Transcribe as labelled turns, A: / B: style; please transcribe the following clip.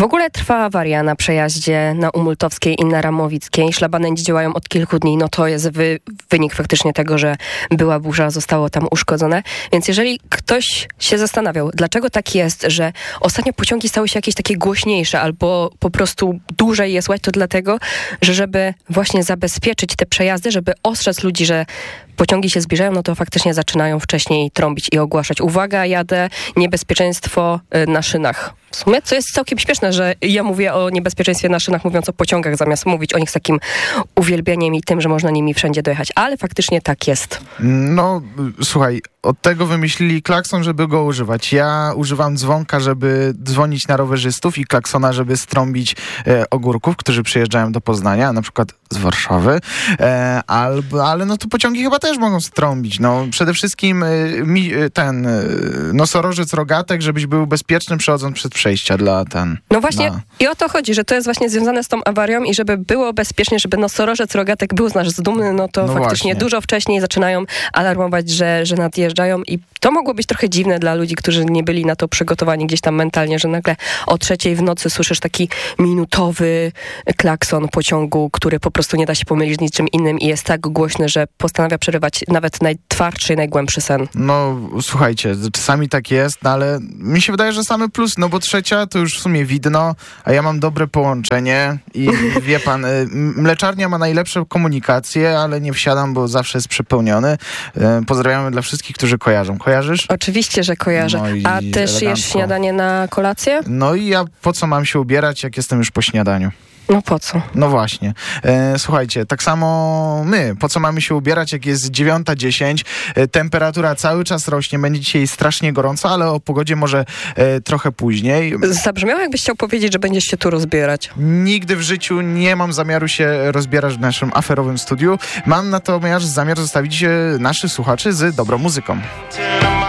A: W ogóle trwa awaria na przejaździe na Umultowskiej i na Ramowickiej. Szlabany działają od kilku dni. No to jest wynik faktycznie tego, że była burza, zostało tam uszkodzone. Więc jeżeli ktoś się zastanawiał, dlaczego tak jest, że ostatnio pociągi stały się jakieś takie głośniejsze albo po prostu dłużej je słychać, to dlatego, że żeby właśnie zabezpieczyć te przejazdy, żeby ostrzec ludzi, że pociągi się zbliżają, no to faktycznie zaczynają wcześniej trąbić i ogłaszać: uwaga, jadę, niebezpieczeństwo na szynach. W sumie, co jest całkiem śmieszne, że ja mówię o niebezpieczeństwie na szynach, mówiąc o pociągach, zamiast mówić o nich z takim uwielbieniem i tym, że można nimi wszędzie dojechać. Ale faktycznie tak jest.
B: No, słuchaj, od tego wymyślili klakson, żeby go używać. Ja używam dzwonka, żeby dzwonić na rowerzystów, i klaksona, żeby strąbić ogórków, którzy przyjeżdżają do Poznania, na przykład z Warszawy. Ale no to pociągi chyba też mogą strąbić. No, przede wszystkim ten nosorożec rogatek, żebyś był bezpieczny, przechodząc przez przejścia dla ten...
A: No właśnie i o to chodzi, że to jest właśnie związane z tą awarią i żeby było bezpiecznie, żeby nosorożec rogatek był z nas dumny, no to faktycznie właśnie dużo wcześniej zaczynają alarmować, że nadjeżdżają, i to mogło być trochę dziwne dla ludzi, którzy nie byli na to przygotowani gdzieś tam mentalnie, że nagle o 3:00 w nocy słyszysz taki minutowy klakson pociągu, który po prostu nie da się pomylić z niczym innym i jest tak głośny, że postanawia przerywać nawet najtwardszy i najgłębszy sen. No
B: słuchajcie, czasami tak jest, no, ale mi się wydaje, że same plus, no bo 3:00 to już w sumie widno, a ja mam dobre połączenie i wie pan, mleczarnia ma najlepsze komunikacje, ale nie wsiadam, bo zawsze jest przepełniony. Pozdrawiamy dla wszystkich, którzy kojarzą. Kojarzysz?
A: Oczywiście, że kojarzę. No a też jesz śniadanie na kolację?
B: No i ja po co mam się ubierać, jak jestem już po śniadaniu?
A: No po co?
B: No właśnie. Słuchajcie, tak samo my. Po co mamy się ubierać, jak jest 9:10? Temperatura cały czas rośnie. Będzie dzisiaj strasznie gorąco, ale o pogodzie może trochę później.
A: Zabrzmiało, jakbyś chciał powiedzieć, że będziesz się tu rozbierać.
B: Nigdy w życiu nie mam zamiaru się rozbierać w naszym aferowym studiu. Mam natomiast zamiar zostawić naszych słuchaczy z dobrą muzyką.